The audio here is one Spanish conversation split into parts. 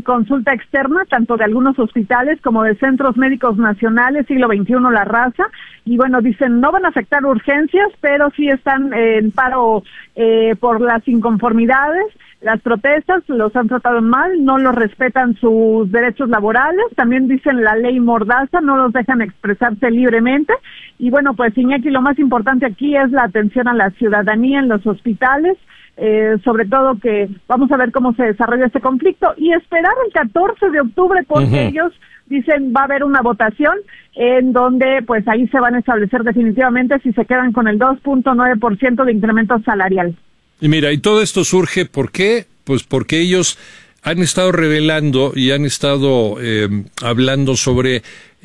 consulta externa, tanto de algunos hospitales como de centros médicos nacionales, siglo XXI La Raza, y bueno, dicen no van a afectar urgencias, pero sí están en paro por las inconformidades. Las protestas los han tratado mal, no los respetan sus derechos laborales, también dicen la ley Mordaza, no los dejan expresarse libremente. Y bueno, pues Iñaki, lo más importante aquí es la atención a la ciudadanía en los hospitales, sobre todo que vamos a ver cómo se desarrolla este conflicto y esperar el 14 de octubre porque ellos dicen va a haber una votación en donde pues ahí se van a establecer definitivamente si se quedan con el 2.9% de incremento salarial. Y mira, y todo esto surge, ¿por qué? Pues porque ellos han estado revelando y han estado hablando sobre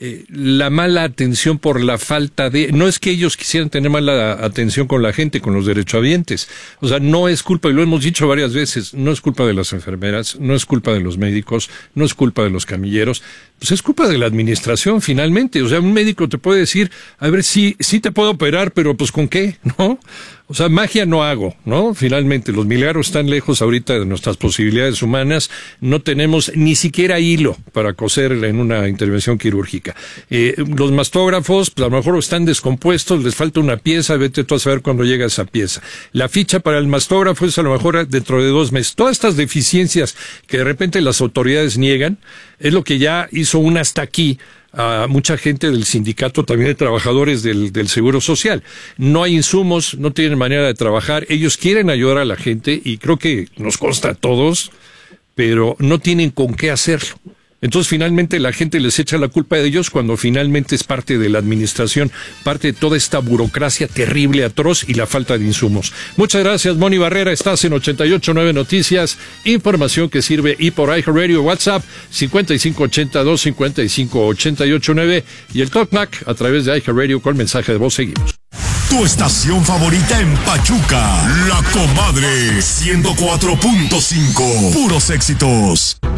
la mala atención por la falta de... No es que ellos quisieran tener mala atención con la gente, con los derechohabientes. O sea, no es culpa, y lo hemos dicho varias veces, no es culpa de las enfermeras, no es culpa de los médicos, no es culpa de los camilleros, pues es culpa de la administración finalmente. O sea, un médico te puede decir, a ver, sí te puedo operar, pero pues ¿con qué? ¿No? O sea, magia no hago, ¿no? Finalmente, los milagros están lejos ahorita de nuestras posibilidades humanas. No tenemos ni siquiera hilo para coser en una intervención quirúrgica. Los mastógrafos, pues a lo mejor están descompuestos, les falta una pieza, vete tú a saber cuándo llega esa pieza. La ficha para el mastógrafo es a lo mejor dentro de 2 meses. Todas estas deficiencias que de repente las autoridades niegan, es lo que ya hizo un hasta aquí a mucha gente del sindicato también de trabajadores del Seguro Social. No hay insumos, no tienen manera de trabajar, ellos quieren ayudar a la gente y creo que nos consta a todos, pero no tienen con qué hacerlo. Entonces finalmente la gente les echa la culpa de ellos cuando finalmente es parte de la administración, parte de toda esta burocracia terrible, atroz y la falta de insumos. Muchas gracias, Moni Barrera, estás en 88.9 Noticias, información que sirve y por iHeartRadio, WhatsApp 5582-558889 y el TalkBack a través de iHeartRadio con mensaje de voz. Seguimos. Tu estación favorita en Pachuca, La Comadre 104.5, puros éxitos.